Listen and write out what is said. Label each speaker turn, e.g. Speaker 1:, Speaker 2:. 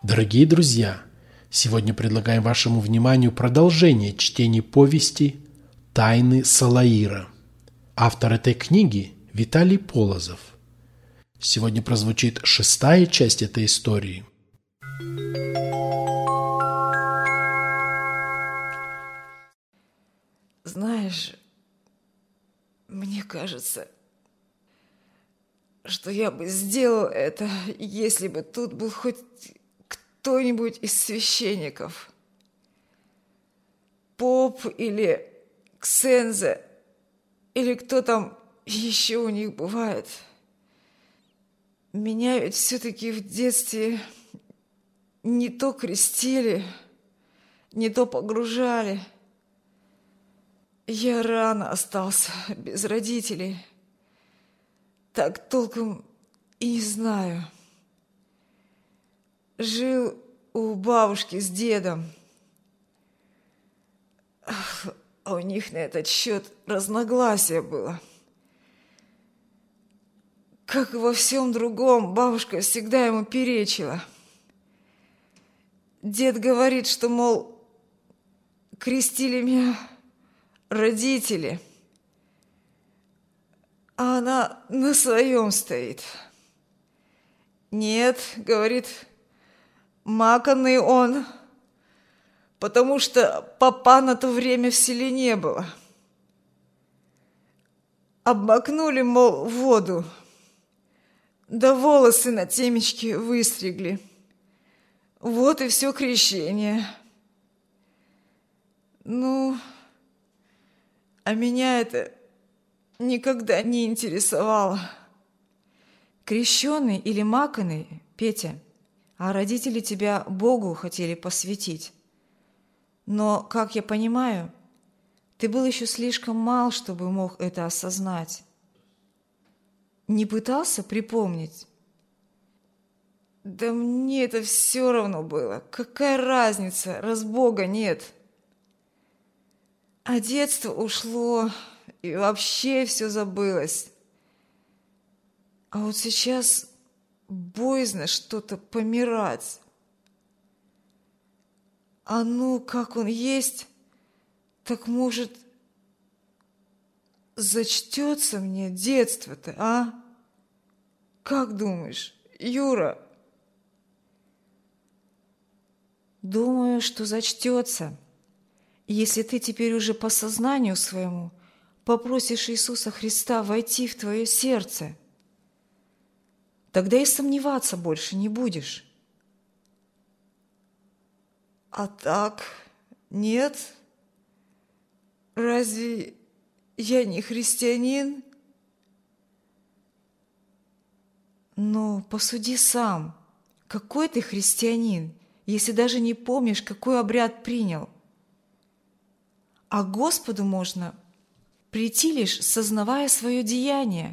Speaker 1: Дорогие друзья, сегодня предлагаем вашему вниманию продолжение чтения повести «Тайны Салаира». Автор этой книги – Виталий Полозов. Сегодня прозвучит 6-я часть этой истории.
Speaker 2: Знаешь, мне кажется, что я бы сделал это, если бы тут был хоть кто-нибудь из священников. Поп или ксенза, или кто там еще у них бывает. Меня ведь все-таки в детстве не то крестили, не то погружали. Я рано остался без родителей. Так толком и не знаю. Жил у бабушки с дедом. А у них на этот счет разногласие было. Как и во всем другом, бабушка всегда ему перечила. Дед говорит, что, мол, крестили меня родители, а она на своем стоит. Нет, говорит, маканный он, потому что попа на то время в селе не было. Обмакнули, мол, в воду, да волосы на темечке выстригли. Вот и все крещение. Ну, а меня это никогда не интересовало.
Speaker 3: Крещеный или маканый, Петя, а родители тебя Богу хотели посвятить. Но, как я понимаю, ты был еще слишком мал, чтобы мог это осознать. Не пытался припомнить?
Speaker 2: Да мне это все равно было. Какая разница, раз Бога нет? А детство ушло, и вообще все забылось. А вот сейчас боязно что-то помирать. А ну, как он есть, так может зачтется мне детство-то, а? Как думаешь, Юра?
Speaker 3: Думаю, что зачтется, если ты теперь уже по сознанию своему попросишь Иисуса Христа войти в твое сердце. Тогда и сомневаться больше не будешь.
Speaker 2: А так, нет? Разве я не христианин?
Speaker 3: Но посуди сам, какой ты христианин, если даже не помнишь, какой обряд принял. А к Господу можно прийти лишь, сознавая свое деяние.